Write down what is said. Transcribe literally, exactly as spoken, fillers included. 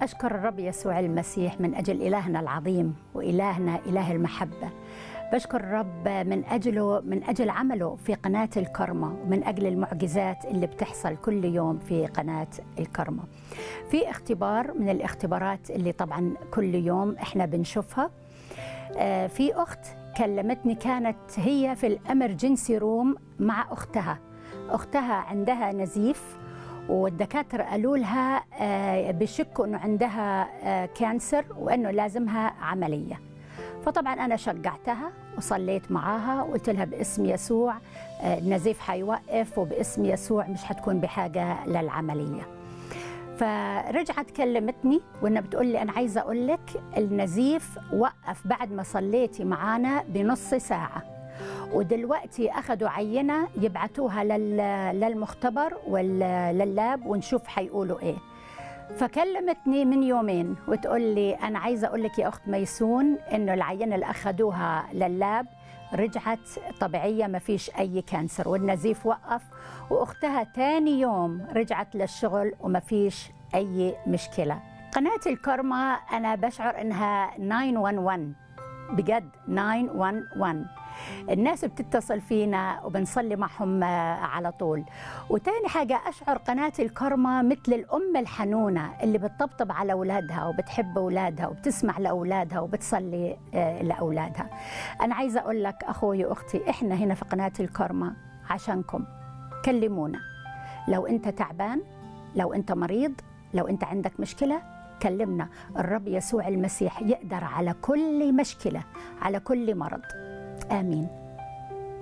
أشكر الرب يسوع المسيح من أجل إلهنا العظيم وإلهنا إله المحبة. بشكر الرب من أجله من أجل عمله في قناة الكرمة ومن أجل المعجزات اللي بتحصل كل يوم في قناة الكرمة. في اختبار من الاختبارات اللي طبعا كل يوم احنا بنشوفها. في أخت كلمتني، كانت هي في الأمرجنسي روم مع أختها أختها عندها نزيف، والدكاترة قالوا لها بشكوا أنه عندها كانسر وأنه لازمها عملية. فطبعا أنا شجعتها وصليت معاها وقلت لها باسم يسوع النزيف حيوقف، وباسم يسوع مش حتكون بحاجة للعملية. فرجعت كلمتني وإنها بتقول لي أنا عايزة أقول لك النزيف وقف بعد ما صليتي معانا بنص ساعة، ودلوقتي أخذوا عينة يبعتوها للمختبر ولللاب ونشوف حيقولوا إيه. فكلمتني من يومين وتقول لي أنا عايزة أقول لك يا أخت ميسون إنه العينة اللي أخذوها لللاب رجعت طبيعية، ما فيش أي كانسر والنزيف وقف، وأختها تاني يوم رجعت للشغل وما فيش أي مشكلة. قناة الكرمة أنا بشعر إنها تسعة واحد واحد بجد، تسعة واحد واحد. الناس بتتصل فينا وبنصلي معهم على طول. وتاني حاجة أشعر قناة الكرمة مثل الأم الحنونة اللي بتطبطب على أولادها وبتحب أولادها وبتسمع لأولادها وبتصلي لأولادها. أنا عايزة أقول لك أخوي وأختي، إحنا هنا في قناة الكرمة عشانكم. كلمونا لو أنت تعبان، لو أنت مريض، لو أنت عندك مشكلة كلمنا. الرب يسوع المسيح يقدر على كل مشكلة، على كل مرض. آمين.